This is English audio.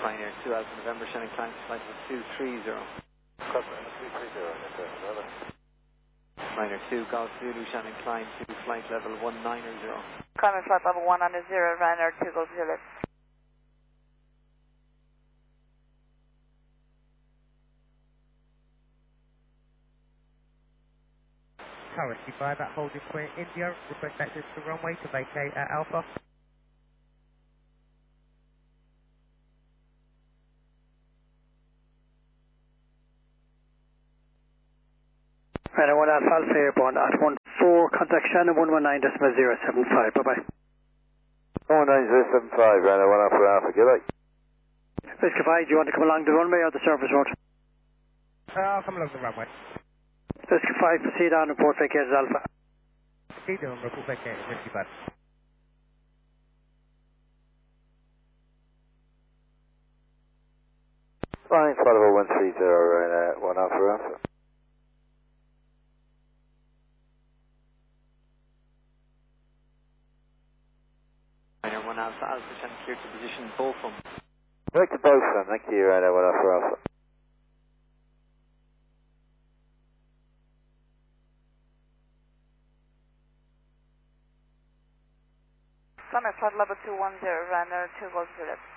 Ryanair 2 Alpha November, Shannon Klein, flight level 230. Customer 230, Ryanair 2 Golf Zulu, Shannon Klein to flight level 190. Climbing flight level 190, Ryanair 2 Golf Zulu. Currently by that holding point India, request access to runway to vacate at Alpha. Ryanair 1 Alpha Alpha airborne at 14, contact Shannon 119.075, bye bye. 19075, Ryanair 1 Alpha Alpha, good day. Whiskey 5, do you want to come along the runway or the service road? I'll come along the runway. Whiskey 5, proceed on, report vacated Alpha. Proceed on, report vacated, Whiskey 5. Flying flight level 130, Ryanair 1 Alpha Alpha. Ryanair 1 Alpha Alpha, Shannon clear to position Bochum. Back to Bochum, thank you, Ryanair 1 Alpha Alpha. Climbing flight level 210, Ryanair 2 Golf Zulu.